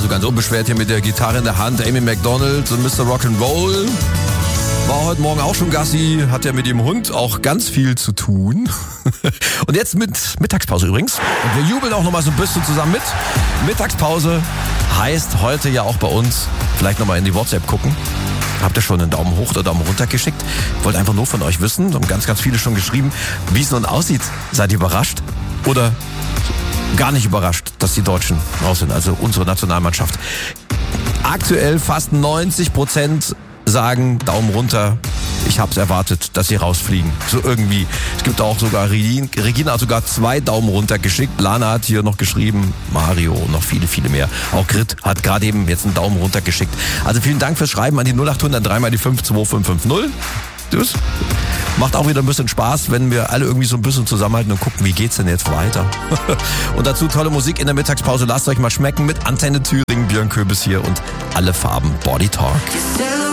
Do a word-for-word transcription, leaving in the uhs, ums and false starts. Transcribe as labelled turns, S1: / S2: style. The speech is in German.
S1: ganz unbeschwert hier mit der Gitarre in der Hand. Amy Macdonald und Mister Rock'n'Roll. War heute Morgen auch schon Gassi, hat ja mit dem Hund auch ganz viel zu tun. Und jetzt mit Mittagspause übrigens. Und wir jubeln auch nochmal so ein bisschen zusammen mit. Mittagspause heißt heute ja auch bei uns, vielleicht nochmal in die WhatsApp gucken. Habt ihr schon einen Daumen hoch oder Daumen runter geschickt? Ich wollte einfach nur von euch wissen, haben ganz, ganz viele schon geschrieben, wie es nun aussieht. Seid ihr überrascht? Oder gar nicht überrascht, dass die Deutschen raus sind, also unsere Nationalmannschaft. Aktuell fast neunzig Prozent sagen Daumen runter. Ich hab's erwartet, dass sie rausfliegen. So irgendwie. Es gibt auch sogar, Regina hat sogar zwei Daumen runter geschickt. Lana hat hier noch geschrieben, Mario, noch viele, viele mehr. Auch Grit hat gerade eben jetzt einen Daumen runter geschickt. Also vielen Dank fürs Schreiben an die null acht hundert drei mal die fünf zwei fünf fünf null. Das macht auch wieder ein bisschen Spaß, wenn wir alle irgendwie so ein bisschen zusammenhalten und gucken, wie geht's denn jetzt weiter. Und dazu tolle Musik in der Mittagspause. Lasst euch mal schmecken mit Antenne Thüringen, Björn Köbis hier und alle Farben Body Talk.